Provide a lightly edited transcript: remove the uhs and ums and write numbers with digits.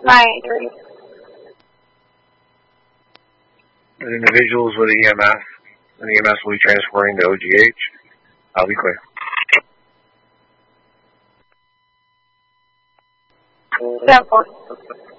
983. Individuals with EMS. The EMS will be transferring to OGH. I'll be clear. 10-4.